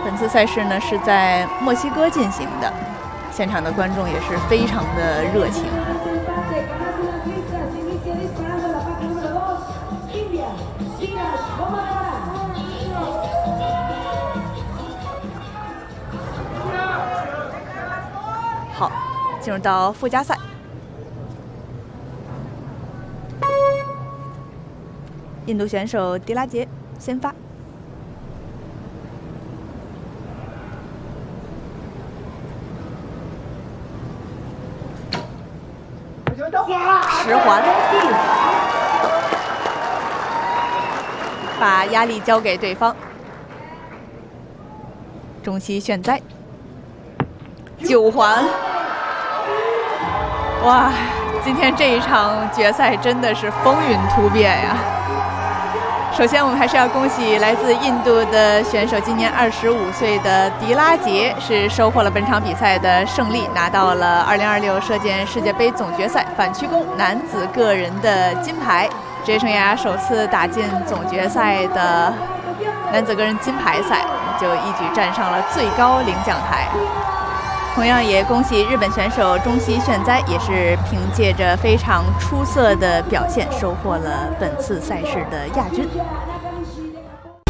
本次赛事呢是在墨西哥进行的，现场的观众也是非常的热情。好，进入到附加赛。印度选手迪拉杰先发。10环，把压力交给对方。中期炫哉，9环。哇，今天这一场决赛真的是风云突变呀！首先，我们还是要恭喜来自印度的选手，今年25岁的迪拉杰是收获了本场比赛的胜利，拿到了2026射箭世界杯总决赛反曲弓男子个人的金牌，职业生涯首次打进总决赛的男子个人金牌赛，就一举站上了最高领奖台。同样也恭喜日本选手中西炫哉，也是凭借着非常出色的表现，收获了本次赛事的亚军。